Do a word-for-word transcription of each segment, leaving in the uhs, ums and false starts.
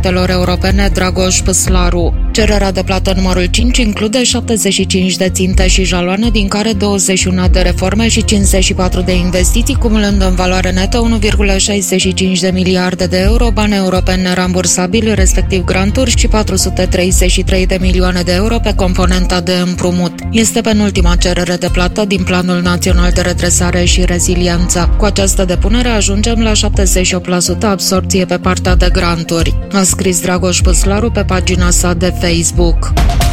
Datelor Europene Dragoș Păslaru. Cererea de plată numărul cinci include șaptezeci și cinci de ținte și jaloane, din care douăzeci și unu de reforme și cincizeci și patru de investiții, cumulând în valoare netă unu virgulă șaizeci și cinci de miliarde de euro, bani europeni nerambursabili, respectiv granturi, și patru sute treizeci și trei de milioane de euro pe componenta de împrumut. Este penultima cerere de plată din Planul Național de Redresare și Reziliență. Cu această depunere ajungem la șaptezeci și opt la sută absorpție pe partea de granturi, a scris Dragoș Păslaru pe pagina sa de Facebook.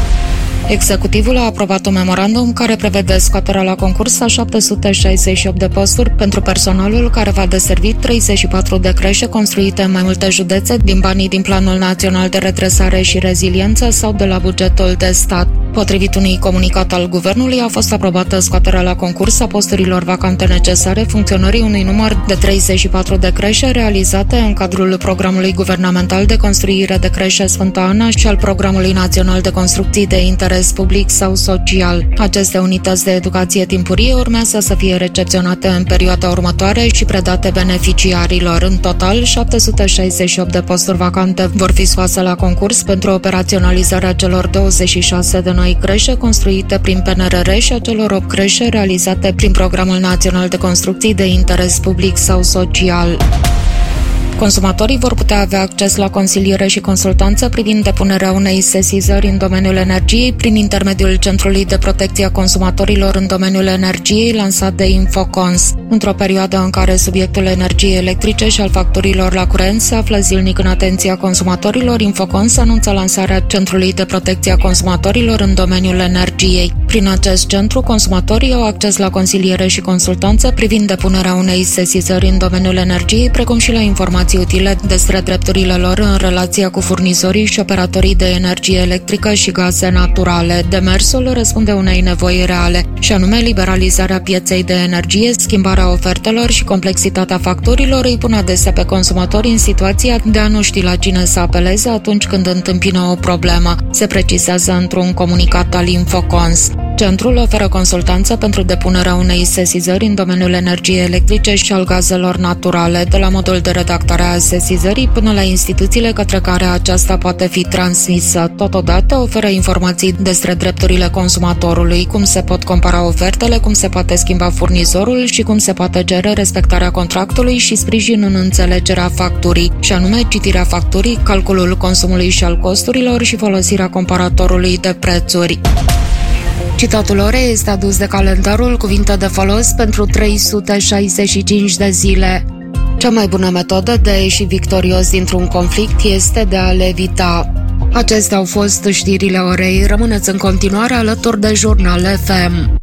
Executivul a aprobat un memorandum care prevede scoaterea la concurs a șapte sute șaizeci și opt de posturi pentru personalul care va deservi treizeci și patru de creșe construite în mai multe județe din banii din Planul Național de Redresare și Reziliență sau de la bugetul de stat. Potrivit unui comunicat al Guvernului, a fost aprobată scoaterea la concurs a posturilor vacante necesare funcționării unui număr de treizeci și patru de creșe realizate în cadrul Programului Guvernamental de Construire de Creșe Sfânta Ana și al Programului Național de Construcții de Interes Public sau Social. Aceste unități de educație timpurie urmează să fie recepționate în perioada următoare și predate beneficiarilor. În total, șapte sute șaizeci și opt de posturi vacante vor fi scoase la concurs pentru operaționalizarea celor douăzeci și șase de noi creșe construite prin P N R R și a celor opt creșe realizate prin Programul Național de Construcții de Interes Public sau Social. Consumatorii vor putea avea acces la consiliere și consultanță privind depunerea unei sesizări în domeniul energiei prin intermediul Centrului de Protecție a Consumatorilor în domeniul energiei lansat de Infocons. Într-o perioadă în care subiectul energiei electrice și al facturilor la curent se află zilnic în atenția consumatorilor, Infocons anunță lansarea Centrului de Protecție a Consumatorilor în domeniul energiei. Prin acest centru, consumatorii au acces la consiliere și consultanță privind depunerea unei sesizări în domeniul energiei, precum și la informații utile despre drepturile lor în relația cu furnizorii și operatorii de energie electrică și gaze naturale. Demersul răspunde unei nevoi reale, și anume liberalizarea pieței de energie, schimbarea ofertelor și complexitatea facturilor îi pun adesea pe consumatori în situația de a nu ști la cine să apeleze atunci când întâmpină o problemă, se precizează într-un comunicat al Infocons. Centrul oferă consultanță pentru depunerea unei sesizări în domeniul energiei electrice și al gazelor naturale, de la modul de redactare a sesizării până la instituțiile către care aceasta poate fi transmisă. Totodată oferă informații despre drepturile consumatorului, cum se pot compara ofertele, cum se poate schimba furnizorul și cum se poate cere respectarea contractului și sprijin în înțelegerea facturii, și anume citirea facturii, calculul consumului și al costurilor și folosirea comparatorului de prețuri. Citatul orei este adus de calendarul Cuvinte de folos pentru trei sute șaizeci și cinci de zile. Cea mai bună metodă de a ieși victorios dintr-un conflict este de a-l evita. Acestea au fost știrile orei. Rămâneți în continuare alături de Jurnal F M.